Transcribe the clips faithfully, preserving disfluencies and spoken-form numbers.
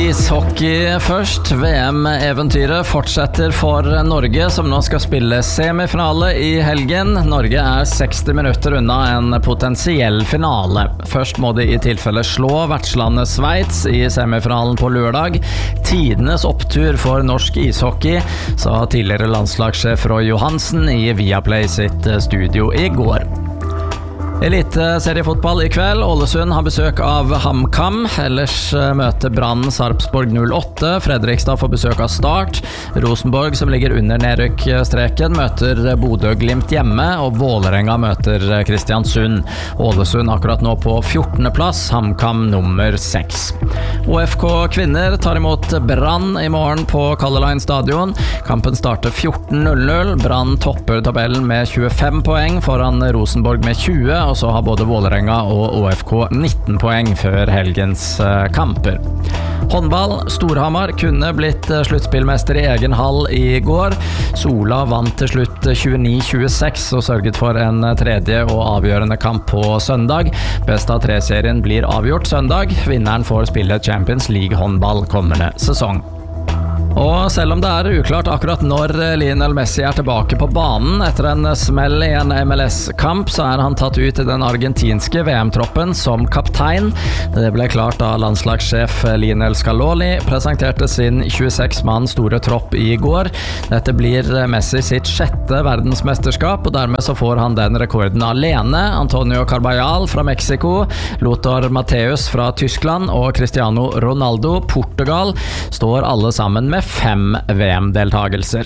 Ishockey først. V M-eventyret fortsetter for Norge, som nå skal spille semifinale i helgen. Norge er seksti minutter unna en potensiell finale. Først må de i tilfelle slå vertslandet Sveits i semifinalen på lørdag. Tidenes opptur for norsk ishockey, sa tidligere landslagssjef Roy Johansen i Viaplay sitt studio i går. Eliteseriefotball i kveld. Ålesund har besøk av HamKam. Ellers møter Brann Sarpsborg null åtte. Fredrikstad får besøk av Start. Rosenborg, som ligger under nedrykkstreken, møter Bodø Glimt hjemme, og Vålerenga møter Kristiansund. Ålesund akkurat nå på fjortende plass, HamKam nummer seks. O F K kvinner tar imot Brann i morgen på Color Line stadion. Kampen starter fjorten null null. Brann topper tabellen med tjuefem poeng foran Rosenborg med tjue, og så har både Vålerenga og O F K nitten poeng før helgens kamper. Håndball. Storhamar kunne blitt sluttspillmester i egen hall i går. Sola vant til slutt tjueni tjueseks og sørget for en tredje og avgjørende kamp på søndag. Best av tre-serien blir avgjort søndag. Vinneren får spille Champions League håndball kommende sesong. Og selv om det er uklart akkurat når Lionel Messi er tilbake på banen etter en smell i en M L S-kamp, så er han tatt ut i den argentinske V M-troppen som kaptein. Det ble klart da landslagssjef Lionel Scaloni presenterte sin tjueseks mann store tropp i går. Dette blir Messi sitt sjette verdensmesterskap, og dermed så får han den rekorden alene. Antonio Carbajal fra Mexico, Lothar Matthäus fra Tyskland og Cristiano Ronaldo, Portugal, står alle sammen med fem V M-deltagelser.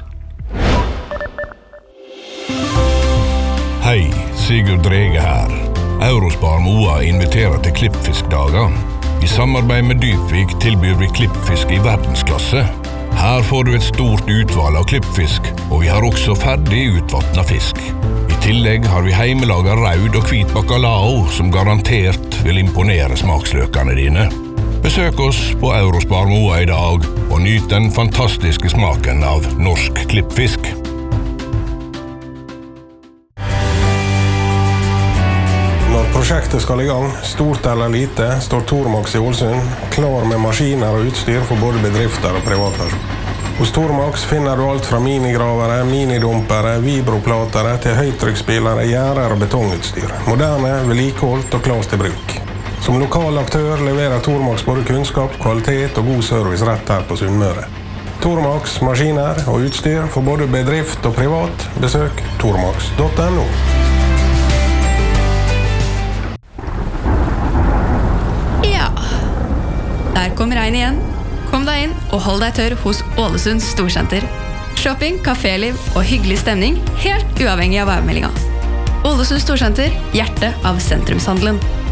Hei, Sigurd Drege her. Eurospar Moa inviterer til klippfiskdager. I samarbeid med Dypvik tilbyr vi klippfisk i verdensklasse. Her får du et stort utvalg av klippfisk, og vi har også ferdig utvattnet fisk. I tillegg har vi heimelaget raud og hvit bacalao, som garantert vil imponere smaksløkene dine. Besøk oss på Eurospar Moa i dag og nyt den fantastiske smaken av norsk klippfisk. Når prosjektet skal i gang, stort eller lite, står Tormax i Ålesund klar med maskiner og utstyr for både bedrifter og privatpersoner. Hos Tormax finner du alt fra minigravere, minidumpere, vibroplatere til høytrykksspillere, gjerder og betongutstyr. Moderne, vedlikeholdt og klart til bruk. Som lokal aktør leverer Tormax både kunnskap, kvalitet og god service rett her på Sunnmøre. Tormax, maskiner og utstyr for både bedrift og privat. Besøk tormax punktum no. Ja, der kom regn igjen. Kom deg inn og hold deg tørr hos Ålesund Storsenter. Shopping, kaféliv og hyggelig stemning, helt uavhengig av værmeldinga. Ålesund Storsenter, hjertet av sentrumshandelen.